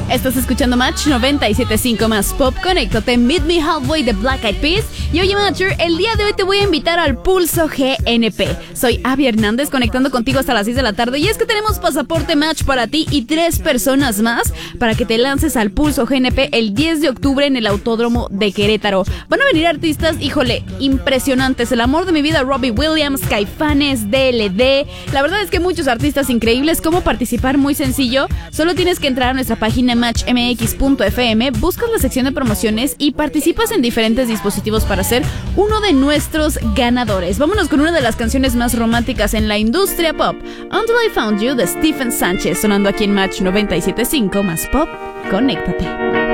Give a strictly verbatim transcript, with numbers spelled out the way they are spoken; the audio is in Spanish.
Estás escuchando Match noventa y siete punto cinco más Pop. Conéctate, Meet Me Halfway de Black Eyed Peas. Y oye, Matcher, el día de hoy te voy a invitar al Pulso G N P. Soy Abby Hernández, conectando contigo hasta las seis de la tarde. Y es que tenemos pasaporte Match para ti y tres personas más para que te lances al Pulso G N P el diez de octubre en el Autódromo de Querétaro. Van a venir artistas, híjole, impresionantes. El amor de mi vida, Robbie Williams, Caifanes, D L D. La verdad es que muchos artistas increíbles. ¿Cómo participar? Muy sencillo. Solo tienes que entrar a nuestra página match m x punto f m, buscas la sección de promociones y participas en diferentes dispositivos para ser uno de nuestros ganadores. Vámonos con una de las canciones más románticas en la industria pop, Until I Found You, de Stephen Sánchez, sonando aquí en Match noventa y siete punto cinco más Pop. Conéctate.